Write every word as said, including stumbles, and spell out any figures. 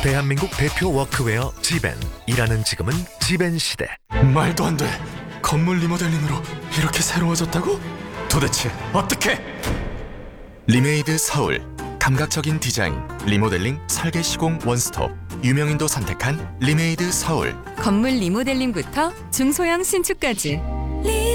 대한민국 대표 워크웨어 지벤. 일하는 지금은 지벤 시대. 말도 안 돼. 건물 리모델링으로 이렇게 새로워졌다고? 도대체 어떻게? 리메이드 서울. 감각적인 디자인, 리모델링, 설계 시공 원스톱. 유명인도 선택한 리메이드 서울. 건물 리모델링부터 중소형 신축까지